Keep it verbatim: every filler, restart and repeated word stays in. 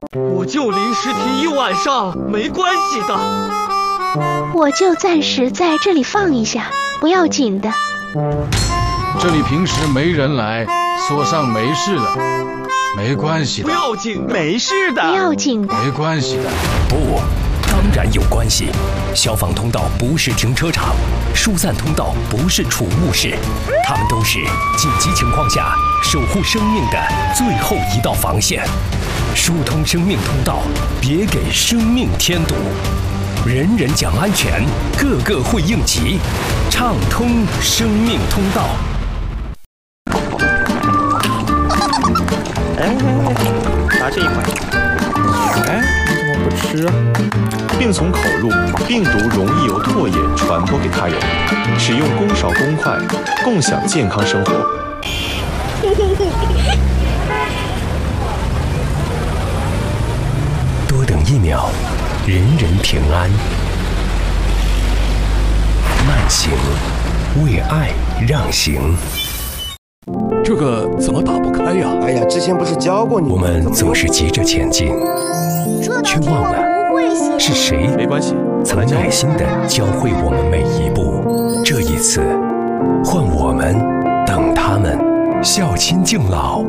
我就临时停一晚上，没关系的。 我就暂时在这里放一下，不要紧的。 这里平时没人来，锁上没事的，没关系的。 不要紧的， 没事的， 不要紧的， 没关系的。 不，当然有关系。消防通道不是停车场，疏散通道不是储物室，它们都是紧急情况下守护生命的最后一道防线。疏通生命通道，别给生命添堵。人人讲安全，个个会应急，畅通生命通道。 哎，拿这一块。哎，你怎么不吃啊？病从口入，病毒容易由唾液传播给他人。使用公勺公筷，共享健康生活。 多等一秒，人人平安。慢行，为爱让行。 这个怎么打不开呀？ 哎呀，之前不是教过你？ 我们总是急着前进，却忘了是谁没关系， 曾耐心地教会我们每一步。这一次，换我们等他们孝亲敬老。